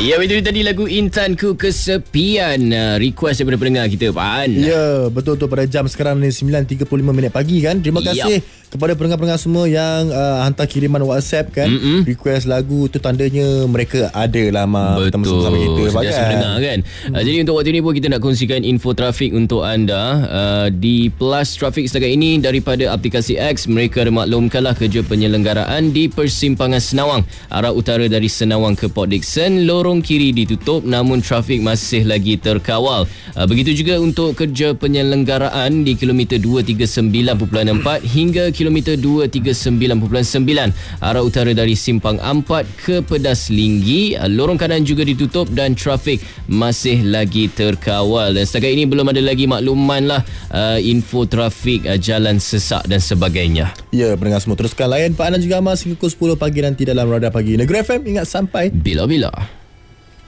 Ya, itu tadi lagu Intanku Kesepian, request daripada pendengar kita, Pak An. Ya, betul-betul pada jam sekarang ni 9.35 pagi kan. Terima kasih kepada pendengar-pendengar semua yang hantar kiriman WhatsApp kan. Request lagu tu tandanya mereka ada lama bersama kita. Sentiasa mendengar kan. Jadi untuk waktu ini pun kita nak kongsikan info trafik untuk anda. Di Plus Trafik setakat ini daripada aplikasi X, mereka maklumkanlah kerja penyelenggaraan di persimpangan Senawang arah utara dari Senawang ke Port Dickson. Lorong kiri ditutup namun trafik masih lagi terkawal. Begitu juga untuk kerja penyelenggaraan di kilometer 239.4 hingga kilometer 239.9 arah utara dari Simpang Ampat ke Pedas Linggi. Lorong kanan juga ditutup dan trafik masih lagi terkawal. Dan setakat ini belum ada lagi makluman lah info trafik jalan sesak dan sebagainya. Ya, pendengar semua teruskan layan Pak Anan juga Amas hingga pukul 10 pagi nanti dalam Radar Pagi Negeri FM. Ingat sampai bila-bila.